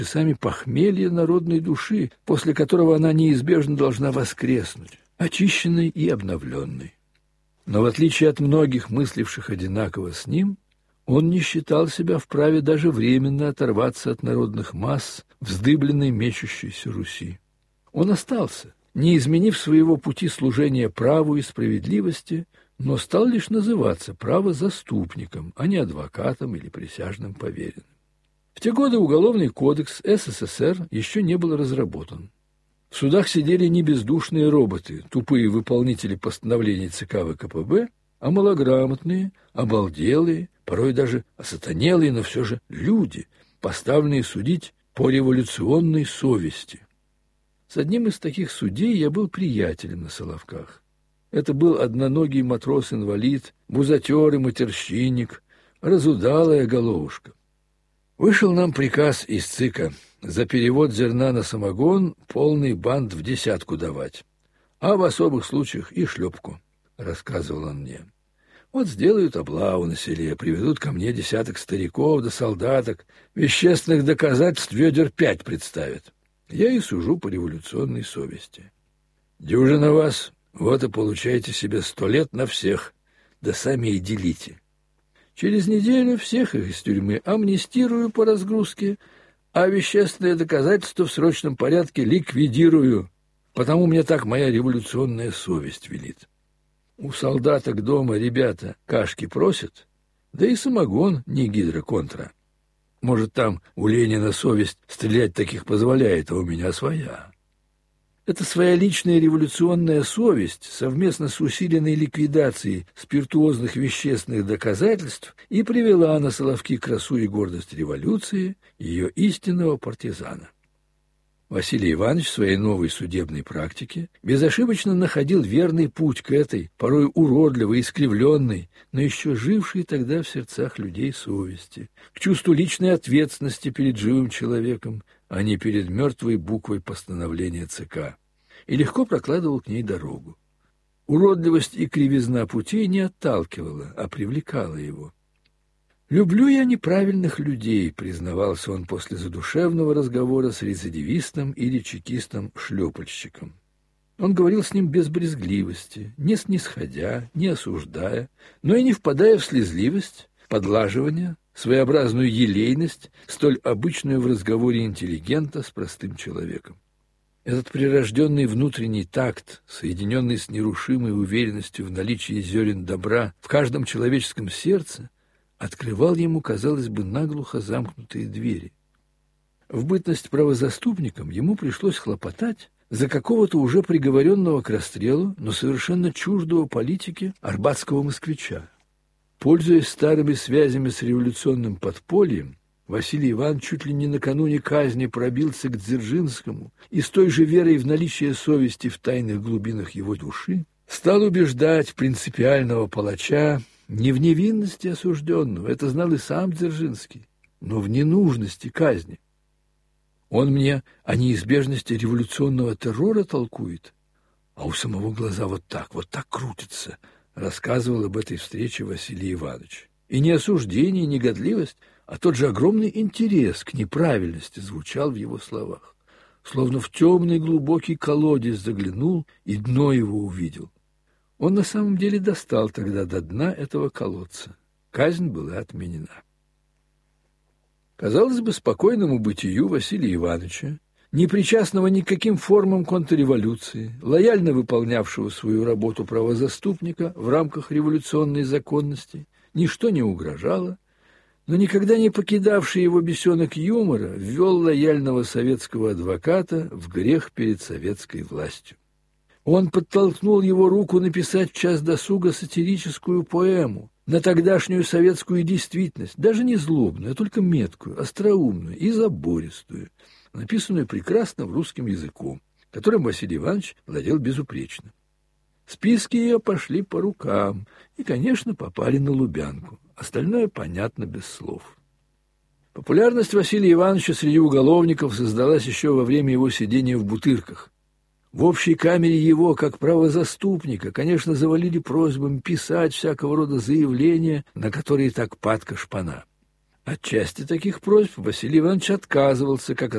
часами похмелья народной души, после которого она неизбежно должна воскреснуть, очищенной и обновленной. Но в отличие от многих, мысливших одинаково с ним, он не считал себя вправе даже временно оторваться от народных масс, вздыбленной мечущейся Руси. Он остался, не изменив своего пути служения праву и справедливости, но стал лишь называться правозаступником, а не адвокатом или присяжным поверенным. В те годы Уголовный кодекс СССР еще не был разработан. В судах сидели не бездушные роботы, тупые выполнители постановлений ЦК ВКПБ, а малограмотные, обалделые, порой даже осатанелые, но все же люди, поставленные судить по революционной совести. С одним из таких судей я был приятелем на Соловках. Это был одноногий матрос-инвалид, бузатер и матерщинник, разудалая головушка. Вышел нам приказ из ЦИКа за перевод зерна на самогон полный бант в 10 давать, а в особых случаях и шлепку, рассказывал он мне. Вот сделают облаву на селе, приведут ко мне 10 стариков да солдаток, вещественных доказательств ведер 5 представят. Я и сужу по революционной совести. Дюжина вас, вот и получаете себе 100 лет на всех, да сами и делите. Через неделю всех их из тюрьмы амнистирую по разгрузке, а вещественные доказательства в срочном порядке ликвидирую, потому мне так моя революционная совесть велит. У солдаток дома ребята кашки просят, да и самогон не гидроконтра. Может, там у Ленина совесть стрелять таких позволяет, а у меня своя. Эта своя личная революционная совесть совместно с усиленной ликвидацией спиртуозных вещественных доказательств и привела на Соловки красу и гордость революции, ее истинного партизана. Василий Иванович в своей новой судебной практике безошибочно находил верный путь к этой, порой уродливой, искривленной, но еще жившей тогда в сердцах людей совести, к чувству личной ответственности перед живым человеком, а не перед мертвой буквой постановления ЦК, и легко прокладывал к ней дорогу. Уродливость и кривизна путей не отталкивала, а привлекала его. «Люблю я неправильных людей», — признавался он после задушевного разговора с рецидивистом или чекистом-шлепальщиком. Он говорил с ним без брезгливости, не снисходя, не осуждая, но и не впадая в слезливость, подлаживание, своеобразную елейность, столь обычную в разговоре интеллигента с простым человеком. Этот прирожденный внутренний такт, соединенный с нерушимой уверенностью в наличии зерен добра в каждом человеческом сердце, открывал ему, казалось бы, наглухо замкнутые двери. В бытность правозаступником ему пришлось хлопотать за какого-то уже приговоренного к расстрелу, но совершенно чуждого политике арбатского москвича. Пользуясь старыми связями с революционным подпольем, Василий Иванович чуть ли не накануне казни пробился к Дзержинскому и с той же верой в наличие совести в тайных глубинах его души стал убеждать принципиального палача не в невинности осужденного, это знал и сам Дзержинский, но в ненужности казни. Он мне о неизбежности революционного террора толкует, а у самого глаза вот так крутится, рассказывал об этой встрече Василий Иванович. И не осуждение, не годливость, а тот же огромный интерес к неправильности звучал в его словах. Словно в темный глубокий колодец заглянул и дно его увидел. Он на самом деле достал тогда до дна этого колодца. Казнь была отменена. Казалось бы, спокойному бытию Василия Ивановича, не причастного ни к каким формам контрреволюции, лояльно выполнявшего свою работу правозаступника в рамках революционной законности, ничто не угрожало, но никогда не покидавший его бесенок юмора ввел лояльного советского адвоката в грех перед советской властью. Он подтолкнул его руку написать в час досуга сатирическую поэму на тогдашнюю советскую действительность, даже не злобную, а только меткую, остроумную и забористую, написанную прекрасным русским языком, которым Василий Иванович владел безупречно. Списки ее пошли по рукам и, конечно, попали на Лубянку. Остальное понятно без слов. Популярность Василия Ивановича среди уголовников создалась еще во время его сидения в Бутырках. В общей камере его, как правозаступника, конечно, завалили просьбами писать всякого рода заявления, на которые так падка шпана. От части таких просьб Василий Иванович отказывался, как